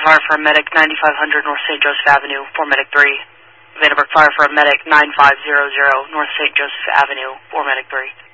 Fire for a medic 9500 North St. Joseph Avenue, for medic 3. Vandenberg Fire for a medic 9500 North St. Joseph Avenue, for medic 3.